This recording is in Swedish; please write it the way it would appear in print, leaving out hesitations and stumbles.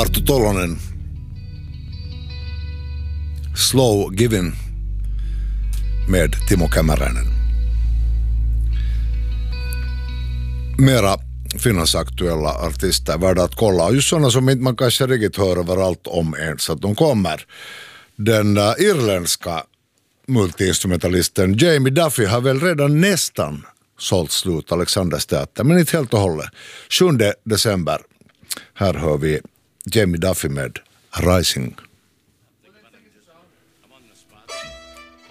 Arto Tollonen, Slow Giving med Timo Kämäräinen. Mera finlandsaktuella artister värda att kolla. Just sådana som inte man kanske riktigt hör överallt om ens att de kommer. Den irländska multiinstrumentalisten Jamie Duffy har väl redan nästan sålt slut Alexanders teater, men inte helt och hållet. 7 december, här hör vi Jamie Duffy med Rising.